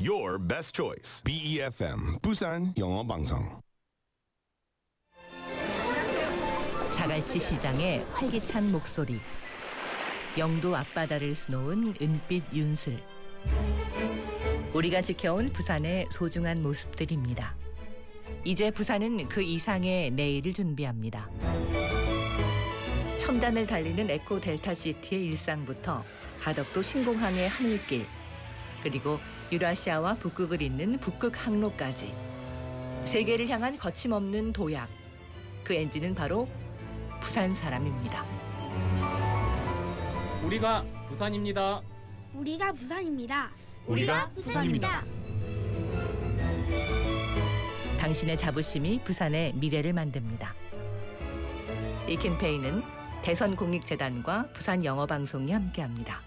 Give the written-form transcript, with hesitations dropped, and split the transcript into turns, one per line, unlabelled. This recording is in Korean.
your best choice. BEFM 부산 영어 방송.
자갈치 시장의 활기찬 목소리. 영도 앞바다를 수놓은 은빛 윤슬. 우리가 지켜온 부산의 소중한 모습들입니다. 이제 부산은 그 이상의 내일을 준비합니다. 첨단을 달리는 에코 델타시티의 일상부터 가덕도 신공항의 하늘길, 그리고 유라시아와 북극을 잇는 북극 항로까지 세계를 향한 거침없는 도약. 그 엔진은 바로 부산 사람입니다.
우리가 부산입니다.
우리가 부산입니다.
우리가 부산입니다.
당신의 자부심이 부산의 미래를 만듭니다. 이 캠페인은 대선공익재단과 부산영어방송이 함께합니다.